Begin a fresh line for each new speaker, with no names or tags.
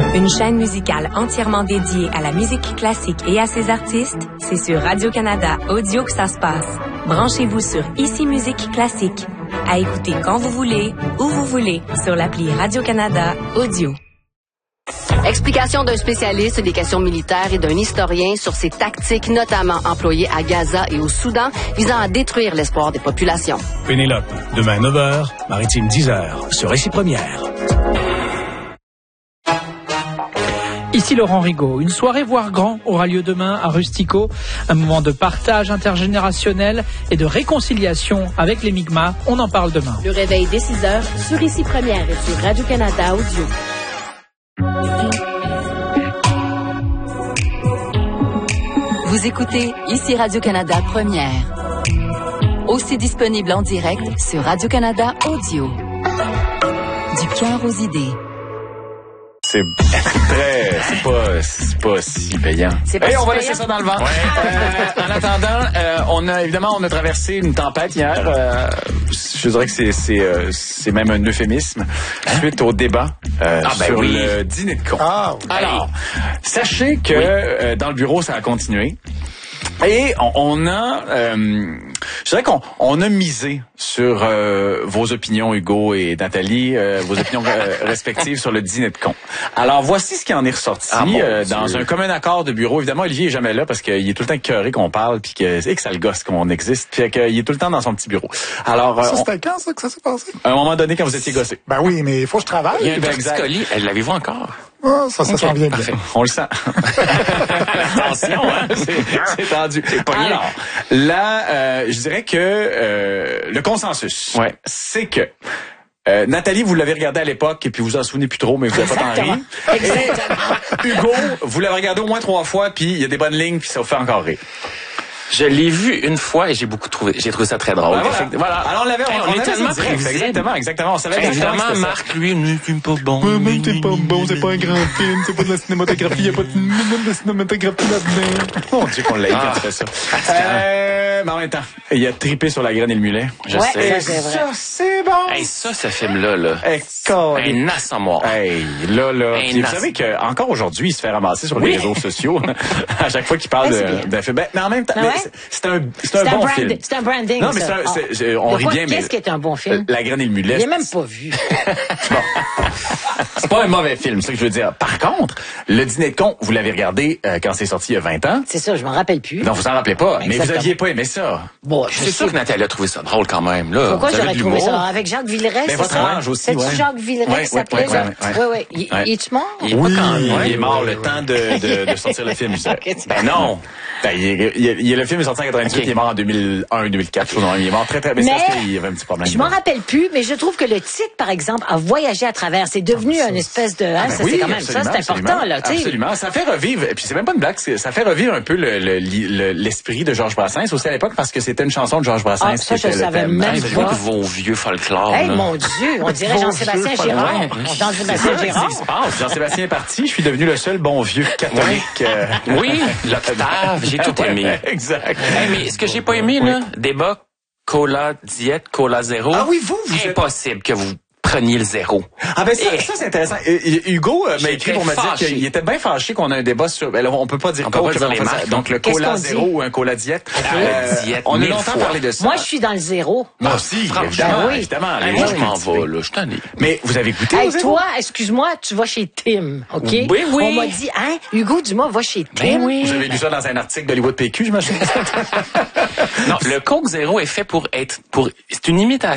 Une chaîne musicale entièrement dédiée à la musique classique et à ses artistes, c'est sur Radio-Canada Audio que ça se passe. Branchez-vous sur Ici Musique Classique. À écouter quand vous voulez, où vous voulez, sur l'appli Radio-Canada Audio.
Explication d'un spécialiste des questions militaires et d'un historien sur ces tactiques notamment employées à Gaza et au Soudan visant à détruire l'espoir des populations.
Pénélope, demain 9h, Maritime 10h, sur Récit Première.
Ici Laurent Rigaud. Une soirée voire grand aura lieu demain à Rustico. Un moment de partage intergénérationnel et de réconciliation avec les Mi'kmaq. On en parle demain.
Le réveil dès 6h sur Ici Première et sur Radio-Canada Audio.
Vous écoutez Ici Radio-Canada Première. Aussi disponible en direct sur Radio-Canada Audio. Du cœur aux idées.
C'est pas si payant. On va laisser ça dans le vent. Ouais. En attendant, on a traversé une tempête hier. Je dirais que c'est même un euphémisme suite au débat sur le dîner de con. Alors, sachez que dans le bureau, ça a continué. Et je dirais qu'on a misé sur vos opinions, Hugo et Nathalie, vos opinions respectives sur le dîner de con. Alors, voici ce qui en est ressorti dans un commun accord de bureau. Évidemment, Olivier est jamais là parce qu'il est tout le temps écœuré qu'on parle puis que ça le gosse qu'on existe puis qu'il est tout le temps dans son petit bureau. Alors,
ça, c'était quand, ça, que ça s'est passé?
À un moment donné, quand vous étiez gossé.
Ben oui, mais il faut que je travaille.
Il y a un petit colis. L'avez-vous encore?
Ça s'en vient bien.
On le sent. Attention, hein? C'est tendu. Alors, là, je dirais que le consensus, c'est que Nathalie, vous l'avez regardé à l'époque et puis vous en souvenez plus trop, mais vous n'avez pas tant ri. Exactement. Hugo, vous l'avez regardé au moins 3 fois, puis il y a des bonnes lignes, puis ça vous fait encore rire.
Je l'ai vu une fois et j'ai trouvé ça très drôle.
Voilà. Alors on est tellement prévisible. Exactement. On savait
évidemment, Marc, lui, c'est pas bon.
C'est pas bon, c'est pas un grand film, c'est pas de la cinématographie, il n'y a pas de cinématographie là-dedans.
Mon Dieu qu'on l'a quand tu fais ça. Mais en même temps, il a trippé sur la graine et le mulet. Je sais.
Ça, c'est bon.
Hey, ça, ce film-là, un nas en moi.
Hey, là. Vous savez qu'encore aujourd'hui, il se fait ramasser sur les réseaux sociaux à chaque fois qu'il parle d'un film. Mais en même temps, c'est un bon film.
C'est un branding.
Non, mais on rit bien, mais
qu'est-ce qui est un bon film?
La graine et le mulet.
Je l'ai même pas vu.
C'est pas un mauvais film, c'est ce que je veux dire. Par contre, le dîner de con, vous l'avez regardé quand c'est sorti il y a 20 ans.
C'est ça, je m'en rappelle plus.
Non, vous en rappelez pas, mais vous aviez pas aimé ça.
Bon,
c'est sûr que Nathalie a trouvé ça drôle quand même, là.
Pourquoi j'aurais trouvé ça? Avec Jacques Villeray, c'est
votre âge aussi,
c'est Jacques Villeray qui s'appelait? Oui. Il est mort?
Il est mort le temps de sortir le film. Ben non. Le film est sorti en 98, il est mort en 2001, 2004. Il est mort très très. Mais c'est parce qu'il y avait un petit problème.
Je m'en rappelle plus, mais je trouve que le titre, par exemple, a voyagé à travers. C'est devenu une espèce de. C'est quand même ça, c'est important là.
Absolument. Ça fait revivre. Et puis c'est même pas une blague. Ça fait revivre un peu l'esprit de Georges Brassens aussi à l'époque parce que c'était une chanson de Georges Brassens.
Ça je savais même pas.
Vos vieux folklore.
Hey mon Dieu, on dirait Jean-Sébastien Girard. Jean-Sébastien Girard.
Jean-Sébastien est parti. Je suis devenu le seul bon vieux catholique.
Oui, l'octave. J'ai tout aimé.
Exact.
Mais ce que j'ai pas aimé, là, débat cola diète, cola zéro.
Ah oui, vous
impossible que vous preniez le zéro.
Ah ben ça c'est intéressant. Hugo m'a écrit pour me dire qu'il était bien fâché qu'on a un débat sur. Ben là, on peut pas dire
les marques.
Donc le cola zéro ou un cola diète. On a longtemps parlé de ça.
Moi je suis dans le zéro.
Moi aussi, évidemment.
Moi je m'en vais là, je t'en ai.
Mais vous avez goûté
au zéro? Toi, excuse-moi, tu vas chez Tim, OK?
Oui.
On m'a dit Hugo Dumas va chez Tim.
Oui. Vous avez lu ça dans un article d'Hollywood PQ, j'imagine.
Non, le Coke zéro est fait pour c'est une imitation